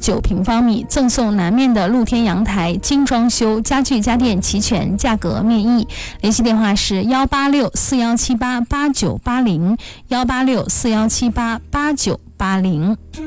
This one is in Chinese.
9平方米，赠送南面的露天阳台，精装修，家具家电齐全，价格面议。联系电话是18641788980，18641788980。